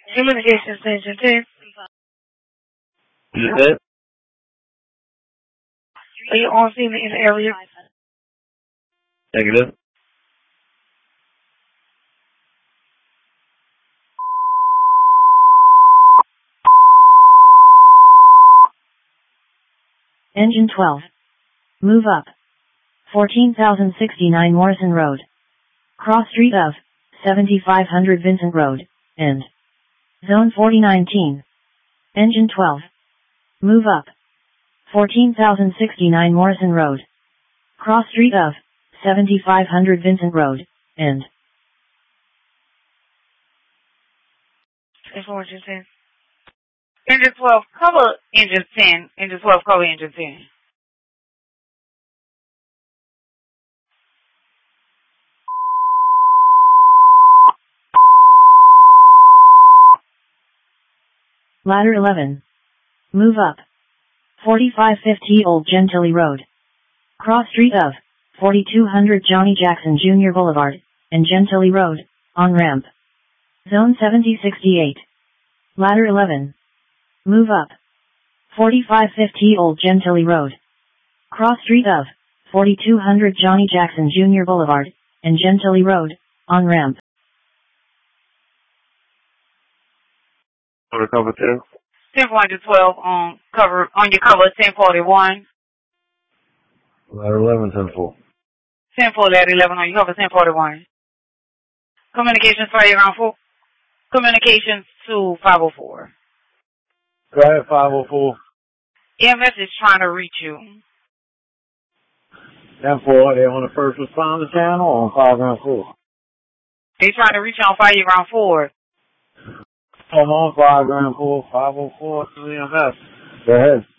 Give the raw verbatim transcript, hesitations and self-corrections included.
Communications Engine ten. You said? Are you on scene in the area? Negative. Engine twelve. Move up. fourteen thousand sixty-nine Morrison Road. Cross street of seventy-five hundred Vincent Road, end. Zone forty nineteen. Engine twelve. Move up. fourteen thousand sixty-nine Morrison Road. Cross street of seventy-five hundred Vincent Road, end. Engine ten. Engine twelve, cover engine ten. Engine twelve, cover engine ten. Ladder eleven. Move up. forty-five fifty Old Gentilly Road. Cross street of forty-two hundred Johnny Jackson Junior Boulevard, and Gentilly Road, on ramp. Zone seventy sixty-eight. Ladder eleven. Move up. forty-five fifty Old Gentilly Road. Cross street of forty-two hundred Johnny Jackson Junior Boulevard, and Gentilly Road, on ramp. Order cover ten. ten four twelve on cover, on your cover ten forty-one. Ladder eleven, ten four. ten four, ladder eleven on your cover ten forty-one. Communications fire ground four. Communications to five oh four. Go ahead, five oh four. E M S is trying to reach you. ten four, they on the first responder channel or on five ground four? They're trying to reach you on fire ground four. I'm on five ground four, five oh four to E M S. Go ahead.